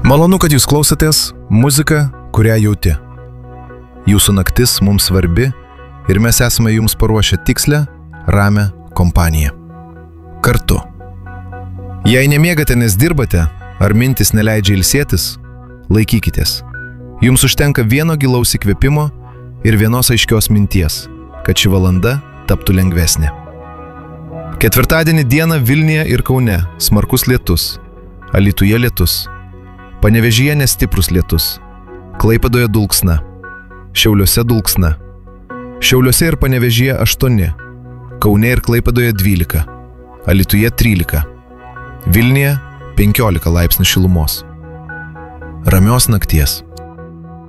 Malonu, kad jūs klausotės muziką, kurią jauti. Jūsų naktis mums svarbi ir mes esame jums paruošę tikslę, ramią kompaniją. Kartu. Jei nemiegate, nes dirbate, ar mintis neleidžia ilsėtis, laikykitės. Jums užtenka vieno gilaus įkvėpimo ir vienos aiškios minties, kad ši valanda taptų lengvesnė. Ketvirtadienį dieną Vilniuje ir Kaune smarkus lietus, Alytuje lietus, Panevėžyje nestiprus lietus, Klaipėdoje dulksna, Šiauliuose dulksna, Šiauliuose ir Panevėžyje 8, Kaune ir Klaipėdoje 12, Alytuje 13, Vilniuje 15 laipsnių šilumos. Ramios nakties.